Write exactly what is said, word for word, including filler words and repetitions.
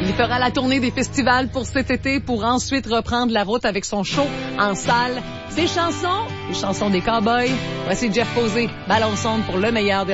Il fera la tournée des festivals pour cet été pour ensuite reprendre la route avec son show en salle. Ses chansons, les chansons des cowboys. Voici Jeff Posey, Balance Sonde pour le meilleur de